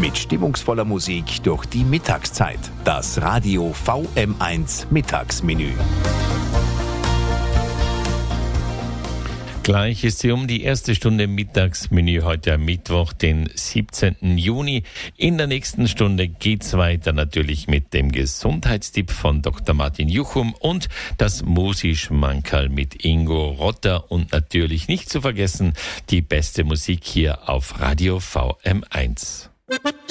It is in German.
Mit stimmungsvoller Musik durch die Mittagszeit. Das Radio VM1 Mittagsmenü. Gleich ist sie um die erste Stunde Mittagsmenü heute am Mittwoch, den 17. Juni. In der nächsten Stunde geht's weiter natürlich mit dem Gesundheitstipp von Dr. Martin Juchum und das Musi-Schmankerl mit Ingo Rotter und natürlich nicht zu vergessen die beste Musik hier auf Radio VM1.